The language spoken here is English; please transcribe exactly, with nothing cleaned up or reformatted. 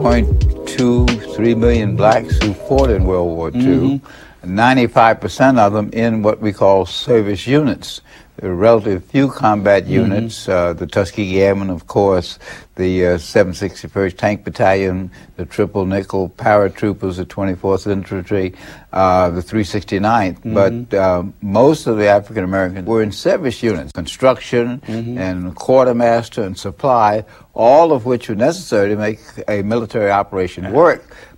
point two three million blacks who fought in World War Two. Mm-hmm. ninety-five percent of them in what we call service units. There were relatively few combat units, mm-hmm. uh, the Tuskegee Airmen, of course, the uh, seven sixty-first Tank Battalion, the Triple Nickel Paratroopers, the twenty-fourth Infantry, uh, the three sixty-ninth. Mm-hmm. But uh, most of the African Americans were in service units, construction mm-hmm. and quartermaster and supply, all of which were necessary to make a military operation work.